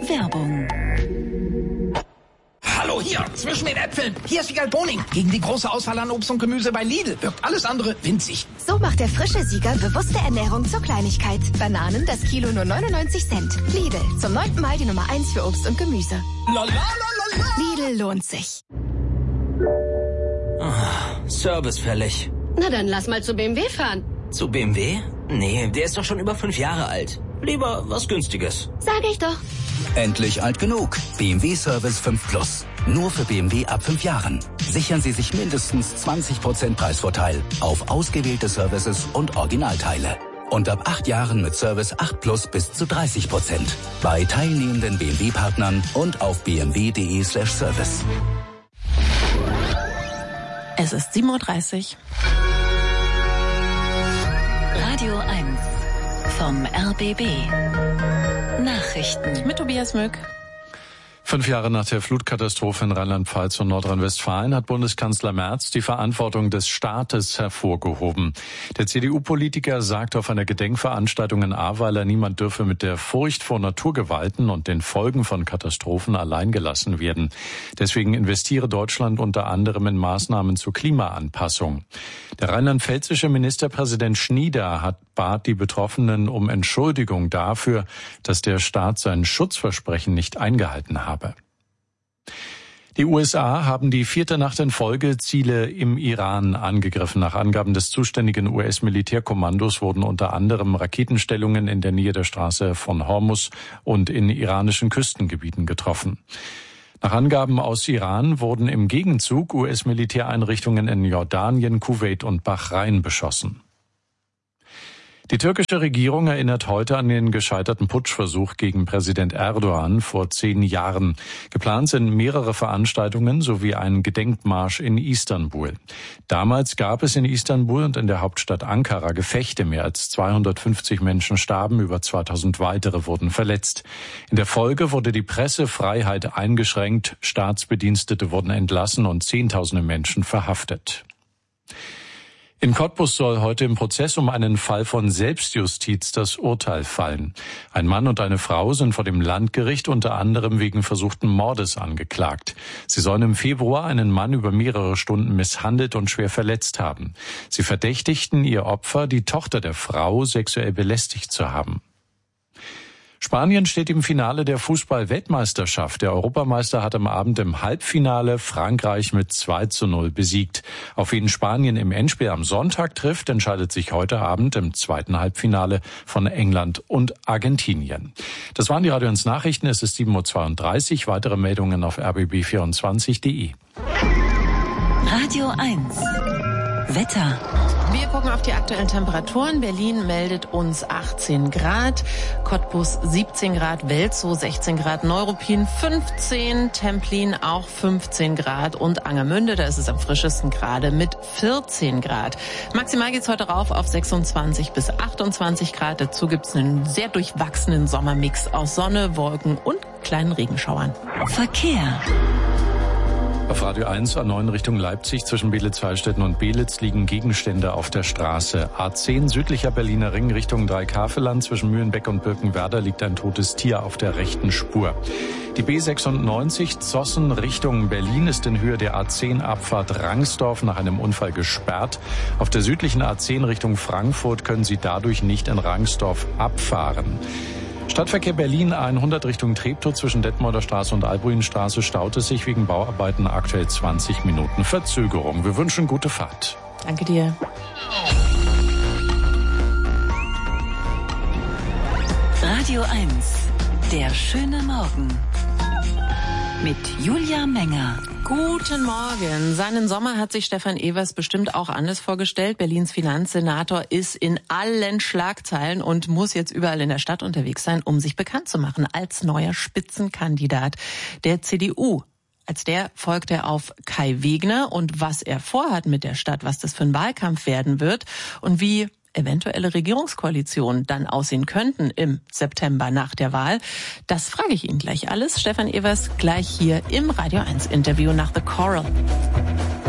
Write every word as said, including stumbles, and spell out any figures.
Werbung. Hallo hier, zwischen den Äpfeln. Hier ist Wiegald Boning. Gegen die große Auswahl an Obst und Gemüse bei Lidl wirkt alles andere winzig. So macht der frische Sieger bewusste Ernährung zur Kleinigkeit. Bananen das Kilo nur neunundneunzig Cent. Lidl, zum neunten Mal die Nummer eins für Obst und Gemüse. La, la, la, la, la. Lidl lohnt sich. Oh, Service fällig. Na dann lass mal zu B M W fahren. Zu B M W? Nee, der ist doch schon über fünf Jahre alt. Lieber was Günstiges. Sag ich doch. Endlich alt genug. B M W Service fünf Plus. Nur für B M W ab fünf Jahren. Sichern Sie sich mindestens zwanzig Prozent Preisvorteil auf ausgewählte Services und Originalteile. Und ab acht Jahren mit Service acht Plus bis zu dreißig Prozent. Bei teilnehmenden B M W-Partnern und auf bmw.de slash service. Es ist sieben Uhr dreißig. Radio eins vom R B B. Nachrichten Mit Tobias Mück. Fünf Jahre nach der Flutkatastrophe in Rheinland-Pfalz und Nordrhein-Westfalen hat Bundeskanzler Merz die Verantwortung des Staates hervorgehoben. Der C D U-Politiker sagte auf einer Gedenkveranstaltung in Ahrweiler, niemand dürfe mit der Furcht vor Naturgewalten und den Folgen von Katastrophen allein gelassen werden. Deswegen investiere Deutschland unter anderem in Maßnahmen zur Klimaanpassung. Der rheinland-pfälzische Ministerpräsident Schnieder hat bat die Betroffenen um Entschuldigung dafür, dass der Staat sein Schutzversprechen nicht eingehalten habe. Die U S A haben die vierte Nacht in Folge Ziele im Iran angegriffen. Nach Angaben des zuständigen U S-Militärkommandos wurden unter anderem Raketenstellungen in der Nähe der Straße von Hormuz und in iranischen Küstengebieten getroffen. Nach Angaben aus Iran wurden im Gegenzug U S-Militäreinrichtungen in Jordanien, Kuwait und Bahrain beschossen. Die türkische Regierung erinnert heute an den gescheiterten Putschversuch gegen Präsident Erdogan vor zehn Jahren. Geplant sind mehrere Veranstaltungen sowie ein Gedenkmarsch in Istanbul. Damals gab es in Istanbul und in der Hauptstadt Ankara Gefechte. Mehr als zweihundertfünfzig Menschen starben, über zweitausend weitere wurden verletzt. In der Folge wurde die Pressefreiheit eingeschränkt, Staatsbedienstete wurden entlassen und Zehntausende Menschen verhaftet. In Cottbus soll heute im Prozess um einen Fall von Selbstjustiz das Urteil fallen. Ein Mann und eine Frau sind vor dem Landgericht unter anderem wegen versuchten Mordes angeklagt. Sie sollen im Februar einen Mann über mehrere Stunden misshandelt und schwer verletzt haben. Sie verdächtigten ihr Opfer, die Tochter der Frau, sexuell belästigt zu haben. Spanien steht im Finale der Fußball-Weltmeisterschaft. Der Europameister hat am Abend im Halbfinale Frankreich mit zwei zu null besiegt. Auf wen Spanien im Endspiel am Sonntag trifft, entscheidet sich heute Abend im zweiten Halbfinale von England und Argentinien. Das waren die Radio eins Nachrichten. Es ist sieben Uhr zweiunddreißig. Weitere Meldungen auf r b b vierundzwanzig punkt de. Radio eins Wetter. Wir gucken auf die aktuellen Temperaturen. Berlin meldet uns achtzehn Grad, Cottbus siebzehn Grad, Welzow sechzehn Grad, Neuruppin fünfzehn, Templin auch fünfzehn Grad und Angermünde, da ist es am frischesten gerade mit vierzehn Grad. Maximal geht's heute rauf auf sechsundzwanzig bis achtundzwanzig Grad. Dazu gibt's einen sehr durchwachsenen Sommermix aus Sonne, Wolken und kleinen Regenschauern. Verkehr. Auf Radio eins A neun Richtung Leipzig zwischen Beelitz-Heilstätten und Beelitz liegen Gegenstände auf der Straße. A zehn südlicher Berliner Ring Richtung Dreikafelland zwischen Mühlenbeck und Birkenwerder liegt ein totes Tier auf der rechten Spur. Die B sechsundneunzig Zossen Richtung Berlin ist in Höhe der A zehn Abfahrt Rangsdorf nach einem Unfall gesperrt. Auf der südlichen A zehn Richtung Frankfurt können Sie dadurch nicht in Rangsdorf abfahren. Stadtverkehr Berlin hundert Richtung Treptow zwischen Detmolder Straße und Albuinstraße staut es sich wegen Bauarbeiten aktuell zwanzig Minuten Verzögerung. Wir wünschen gute Fahrt. Danke dir. Radio eins, der schöne Morgen. Mit Julia Menger. Guten Morgen. Seinen Sommer hat sich Stefan Evers bestimmt auch anders vorgestellt. Berlins Finanzsenator ist in allen Schlagzeilen und muss jetzt überall in der Stadt unterwegs sein, um sich bekannt zu machen als neuer Spitzenkandidat der C D U. Als der folgt er auf Kai Wegner und was er vorhat mit der Stadt, was das für ein Wahlkampf werden wird und wie eventuelle Regierungskoalitionen dann aussehen könnten im September nach der Wahl. Das frage ich ihn gleich alles. Stefan Evers gleich hier im Radio eins Interview nach The Coral.